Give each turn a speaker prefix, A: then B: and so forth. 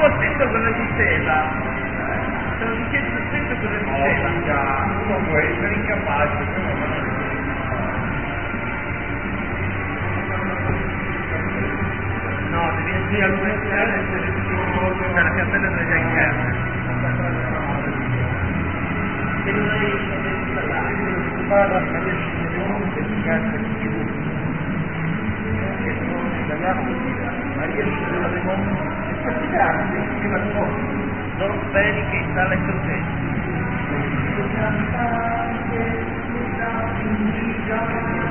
A: attento cosa diceva. Stavo dicendo attento cosa diceva.
B: Uno può essere incapace, però non è
A: No, devi essere all'università e essere più dalla cartella delle già in casa. E non riesci a installare.
B: si parla di una efficacia di più. Che sono in italiano, ma riesce a della memoria. Che la cosa.
A: Non bene che installa il progetto.